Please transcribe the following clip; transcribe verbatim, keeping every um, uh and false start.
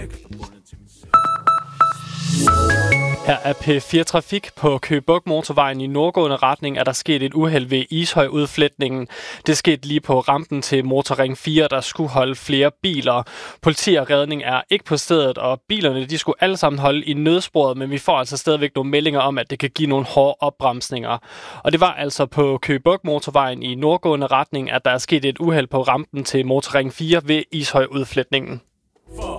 Her er P fire Trafik. På Køge Bugt motorvejen i nordgående retning er der sket et uheld ved Ishøj-udfletningen. Det skete lige på rampen til Motorring fire, der skulle holde flere biler. Politi og redning er ikke på stedet, og bilerne de skulle alle sammen holde i nødsporet, men vi får altså stadigvæk nogle meldinger om, at det kan give nogle hårde opbremsninger. Og det var altså på Køge Bugt motorvejen i nordgående retning, at der er sket et uheld på rampen til Motorring fire ved Ishøj-udfletningen.